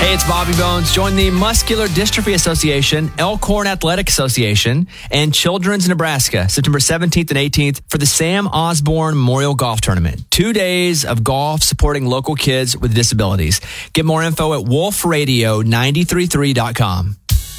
Hey, it's Bobby Bones. Join the Muscular Dystrophy Association, Elkhorn Athletic Association, and Children's Nebraska, September 17th and 18th for the Sam Osborne Memorial Golf Tournament. 2 days of golf supporting local kids with disabilities. Get more info at wolfradio933.com.